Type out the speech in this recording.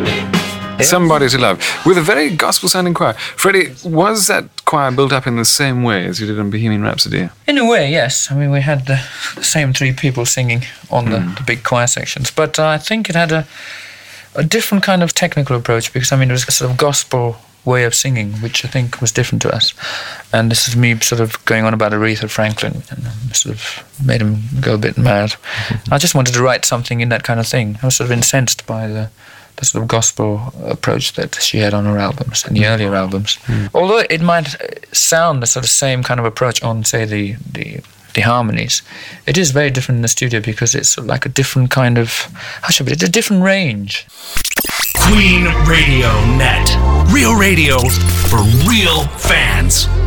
Somebody to Love, with a very gospel-sounding choir. Freddie, was that choir built up in the same way as you did on Bohemian Rhapsody? In a way, yes. I mean, we had the same three people singing on the big choir sections, but I think it had a different kind of technical approach, because, I mean, it was a sort of gospel way of singing, which I think was different to us. And this is me sort of going on about Aretha Franklin, and sort of made him go a bit mad. I just wanted to write something in that kind of thing. I was sort of incensed by the sort of gospel approach that she had on her albums, and the earlier albums. Although it might sound the sort of same kind of approach on, say, the harmonies, it is very different in the studio, because it's sort of like a different kind of, it's a different range. Queen Radio Net. Real radio for real fans.